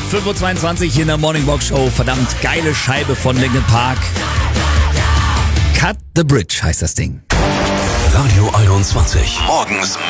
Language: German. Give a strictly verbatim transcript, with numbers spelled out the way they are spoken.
fünf Uhr zweiundzwanzig hier in der Morning Walk Show. Verdammt geile Scheibe von Linkin Park. Cut the Bridge heißt das Ding. Radio einundzwanzig. Morgens